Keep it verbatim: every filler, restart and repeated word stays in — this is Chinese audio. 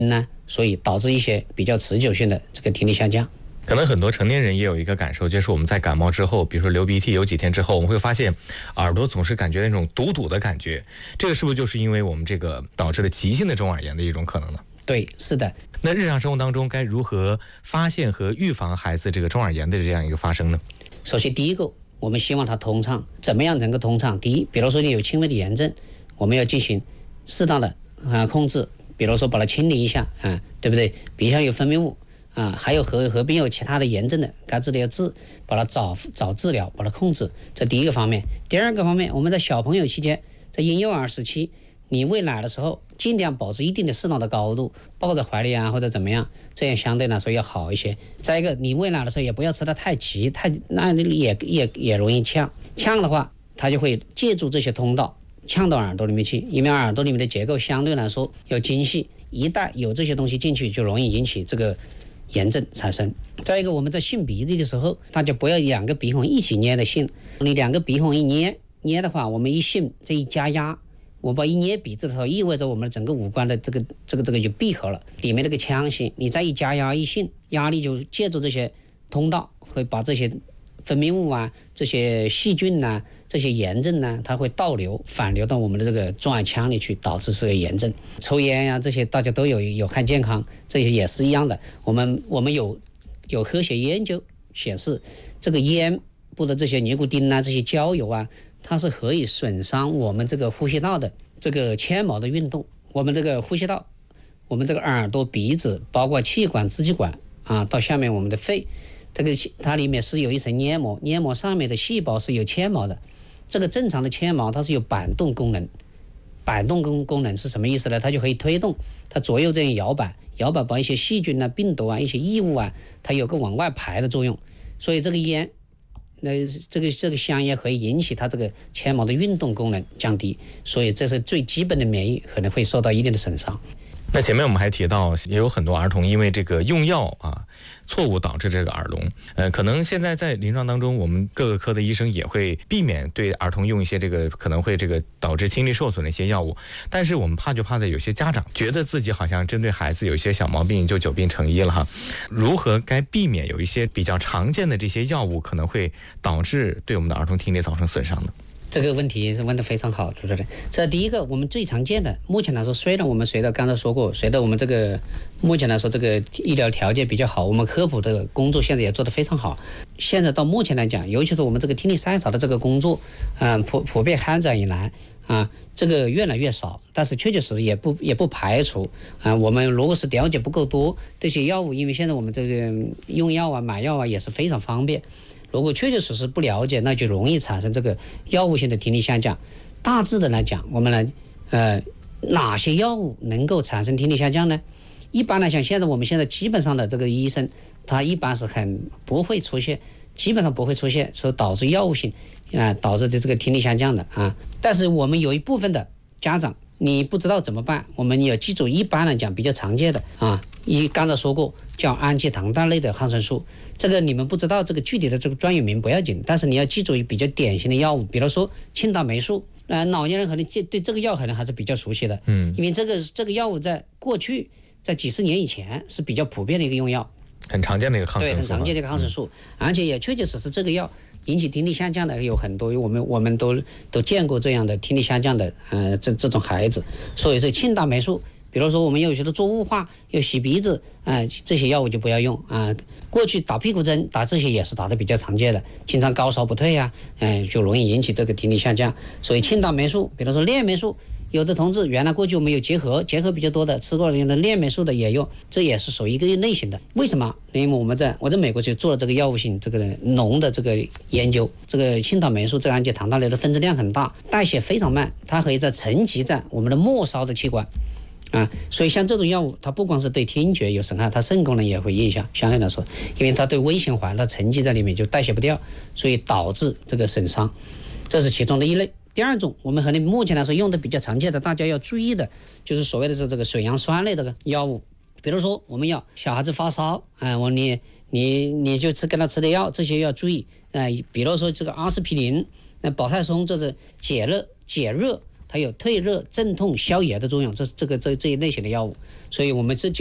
呢，所以导致一些比较持久性的这个听力下降。 可能很多成年人也有一个感受，就是我们在感冒之后，比如说流鼻涕有几天之后，我们会发现耳朵总是感觉那种堵堵的感觉，这个是不是就是因为我们这个导致的急性的中耳炎的一种可能呢？ 对，是的。 那日常生活当中该如何发现和预防孩子这个中耳炎的这样一个发生呢？ 首先第一个，我们希望他通畅，怎么样能够通畅？第一，比如说你有轻微的炎症，我们要进行适当的啊控制，比如说把它清理一下啊，对不对？鼻腔有分泌物啊，还有合合并有其他的炎症的，该治的要治，把它早早治疗，把它控制，这第一个方面。第二个方面，我们在小朋友期间，在婴幼儿时期，你喂奶的时候，尽量保持一定的适当的高度，抱在怀里啊，或者怎么样，这样相对来说要好一些。再一个，你喂奶的时候也不要吃得太急，太那也也也容易呛，呛的话，它就会借助这些通道呛到耳朵里面去，因为耳朵里面的结构相对来说要精细，一旦有这些东西进去，就容易引起这个炎症产生。再一个，我们在擤鼻子的时候，大家不要两个鼻孔一起捏的擤，你两个鼻孔一捏捏的话，我们一擤这一加压，我把一捏鼻子的时候，意味着我们整个五官的这个这个这个就闭合了，里面这个腔隙，你再一加压一擤，压力就借助这些通道，会把这些分泌物啊、这些细菌呐、啊、这些炎症呐、啊，它会倒流反流到我们的这个中耳腔里去，导致这个炎症。抽烟呀、啊，这些大家都有有害健康，这些也是一样的。我们我们有有科学研究显示，这个烟部的这些尼古丁啊、这些焦油啊，它是可以损伤我们这个呼吸道的这个纤毛的运动。我们这个呼吸道，我们这个耳朵、鼻子，包括气管、支气管啊，到下面我们的肺。这个它里面是有一层黏膜，黏膜上面的细胞是有纤毛的。这个正常的纤毛它是有板动功能，板动功功能是什么意思呢？它就可以推动它左右这样摇摆，摇摆把一些细菌啊、病毒啊、一些异物啊，它有个往外排的作用。所以这个烟，那这个这个香烟可以引起它这个纤毛的运动功能降低，所以这是最基本的免疫可能会受到一定的损伤。 那前面我们还提到，也有很多儿童因为这个用药啊错误导致这个耳聋。呃，可能现在在临床当中，我们各个科的医生也会避免对儿童用一些这个可能会这个导致听力受损的一些药物。但是我们怕就怕在有些家长觉得自己好像针对孩子有一些小毛病就久病成医了哈。如何该避免有一些比较常见的这些药物可能会导致对我们的儿童听力造成损伤呢？ 这个问题是问得非常好，主持人。这第一个，我们最常见的，目前来说，虽然我们随着刚才说过，随着我们这个目前来说这个医疗条件比较好，我们科普的工作现在也做得非常好。现在到目前来讲，尤其是我们这个听力筛查的这个工作，嗯、呃，普普遍开展以来啊，这个越来越少，但是确确实实也不也不排除啊，我们如果是了解不够多这些药物，因为现在我们这个用药啊、买药啊也是非常方便。如果确确实实不了解，那就容易产生这个药物性的听力下降。大致的来讲，我们来呃哪些药物能够产生听力下降呢？一般来讲，现在我们现在基本上的这个医生，他一般是很不会出现，基本上不会出现说导致药物性啊、呃、导致的这个听力下降的啊。但是我们有一部分的家长，你不知道怎么办，我们要记住，一般来讲比较常见的啊，一刚才说过叫氨基糖苷类的抗生素，这个你们不知道这个具体的这个专有名不要紧，但是你要记住比较典型的药物，比如说青岛霉素，呃，老年人可能对这个药可能还是比较熟悉的，嗯，因为这个这个药物在过去在几十年以前是比较普遍的一个用药， 很常见的一个抗生素， 对，很常见的一个抗生素，嗯、而且也确确实实这个药引起听力下降的有很多，我们我们都都见过这样的听力下降的，呃，这这种孩子，所以这青岛霉素。比如说我们有些的做雾化，有洗鼻子，啊、呃，这些药物就不要用啊、呃。过去打屁股针，打这些也是打的比较常见的，经常高烧不退呀、啊，嗯、呃，就容易引起这个听力下降。所以青岛霉素，比如说链霉素，有的同志原来过去我们有结核，结核比较多的，吃过的链霉素的也用，这也是属于一个类型的。为什么？因为我们在我在美国就做了这个药物性这个脓的这个研究，这个青岛霉素这个氨基糖苷类的分子量很大，代谢非常慢，它可以在沉积在我们的末梢的器官。啊，所以像这种药物，它不光是对听觉有损害，它肾功能也会影响。相对来说，因为它对微循环它沉积在里面就代谢不掉，所以导致这个损伤，这是其中的一类。第二种，我们可能目前来说用的比较常见的，大家要注意的，就是所谓的是这个水杨酸类的药物。比如说，我们要小孩子发烧，啊、呃，我你你你就吃跟他吃的药，这些要注意。呃，比如说这个阿司匹林、那保泰松，这是解热解热。 它有退热、镇痛、消炎的作用，这是这个这这一类型的药物。所以我们这几